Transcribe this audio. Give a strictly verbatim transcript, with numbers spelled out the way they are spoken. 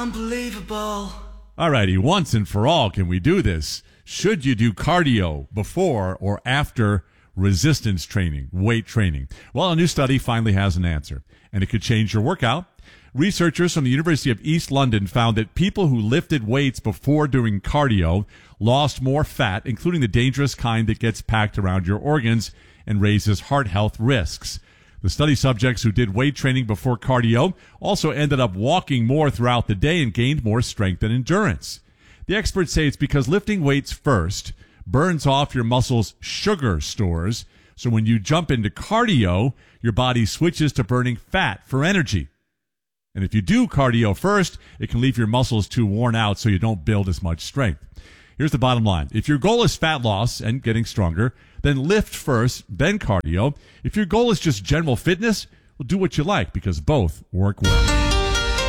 Unbelievable. All righty, once and for all, can we do this? Should you do cardio before or after resistance training, weight training? Well, a new study finally has an answer, and it could change your workout. Researchers from the University of East London found that people who lifted weights before doing cardio lost more fat, including the dangerous kind that gets packed around your organs and raises heart health risks. The study subjects who did weight training before cardio also ended up walking more throughout the day and gained more strength and endurance. The experts say it's because lifting weights first burns off your muscles' sugar stores, so when you jump into cardio, your body switches to burning fat for energy. And if you do cardio first, it can leave your muscles too worn out so you don't build as much strength. Here's the bottom line. If your goal is fat loss and getting stronger, then lift first, then cardio. If your goal is just general fitness, well, do what you like because both work well.